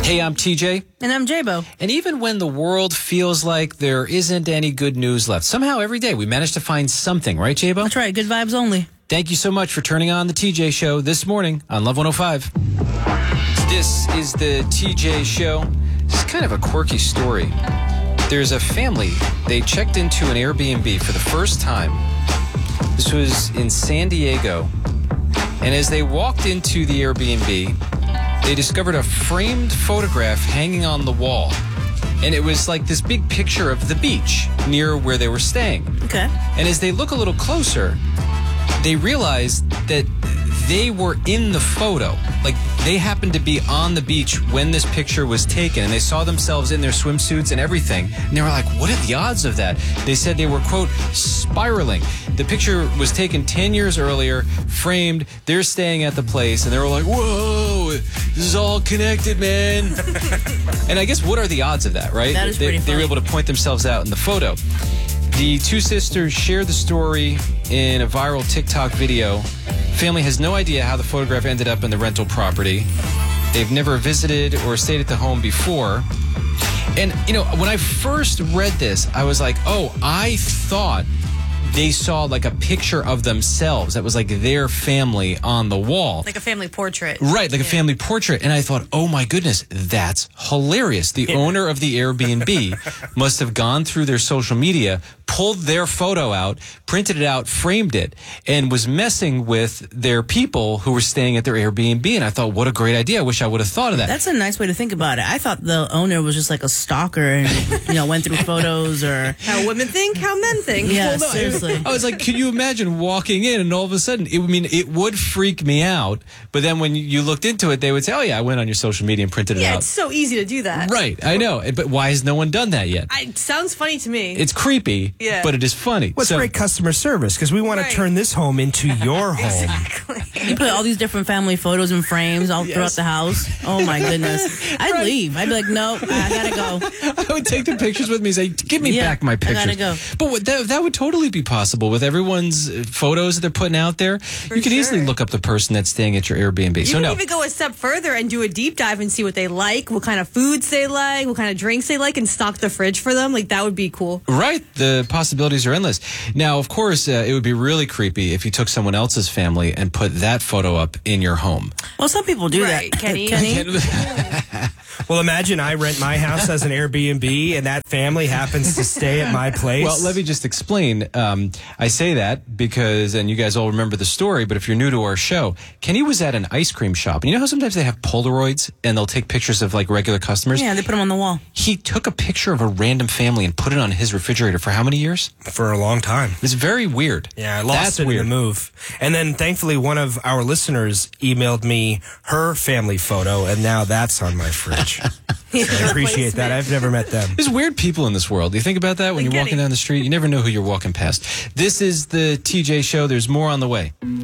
Hey, I'm TJ. And I'm J-Bo. And even when the world feels like there isn't any good news left, somehow every day we manage to find something, right, J-Bo? That's right. Good vibes only. Thank you so much for turning on the TJ Show this morning on Love 105. This is the TJ Show. This is kind of a quirky story. There's a family. They checked into an Airbnb for the first time. This was in San Diego. And as they walked into the Airbnb, they discovered a framed photograph hanging on the wall. And it was like this big picture of the beach near where they were staying. Okay. And as they look a little closer, they realized that they were in the photo. Like, they happened to be on the beach when this picture was taken, and they saw themselves in their swimsuits and everything. And they were like, what are the odds of that? They said they were, quote, spiraling. The picture was taken 10 years earlier, framed. They're staying at the place, and they were like, whoa, this is all connected, man. And I guess, what are the odds of that, right? That is pretty funny. They were able to point themselves out in the photo. The two sisters shared the story in a viral TikTok video. Family has no idea how the photograph ended up in the rental property. They've never visited or stayed at the home before. And, you know, when I first read this, I was like, oh, I thought they saw like a picture of themselves that was like their family on the wall. Like a family portrait. Right, like a family portrait. And I thought, oh my goodness, that's hilarious. The owner of the Airbnb must have gone through their social media, pulled their photo out, printed it out, framed it, and was messing with their people who were staying at their Airbnb. And I thought, what a great idea. I wish I would have thought of that. That's a nice way to think about it. I thought the owner was just like a stalker and, you know, went through photos or... How women think, how men think. Yeah, Well, no, seriously. I was like, can you imagine walking in and all of a sudden, it would freak me out. But then when you looked into it, they would say, oh yeah, I went on your social media and printed it Yeah, out. it's so easy to do that. Right, I know. But why has no one done that yet? It sounds funny to me. It's creepy, Yeah. but it is funny. What's great customer service, because we want Right. to turn this home into your home. Exactly. You put all these different family photos and frames all throughout the house. Oh my goodness. I'd leave. I'd be like, no, I gotta go. I would take the pictures with me and say, give me Yeah, back my I pictures. gotta go. But that would totally be possible with everyone's photos that they're putting out there. You could easily sure. look up the person that's staying at your Airbnb. You So can no. even go a step further and do a deep dive and see what they like, what kind of foods they like, what kind of drinks they like, and stock the fridge for them. Like, that would be cool. Right. The possibilities are endless. Now, of course, it would be really creepy if you took someone else's family and put that photo up in your home. Well, some people do Right, that. Kenny. Well, imagine I rent my house as an Airbnb, and that family happens to stay at my place. Well, let me just explain. I say that because, and you guys all remember the story, but if you're new to our show, Kenny was at an ice cream shop. And you know how sometimes they have Polaroids and they'll take pictures of like regular customers? Yeah, they put them on the wall. He took a picture of a random family and put it on his refrigerator for how many years? For a long time. It's very weird. Yeah, I lost That's it weird. in the move. And then, thankfully, one of our listeners emailed me her family photo, and now that's on my fridge. I appreciate that. I've never met them. There's weird people in this world. Do you think about that when you're walking down the street? You never know who you're walking past. This is the TJ Show. There's more on the way.